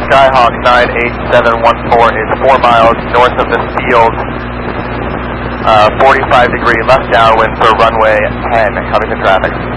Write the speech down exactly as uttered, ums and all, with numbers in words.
Skyhawk nine eight seven one four is four miles north of the field, uh, forty-five degree left downwind for runway ten, coming to traffic.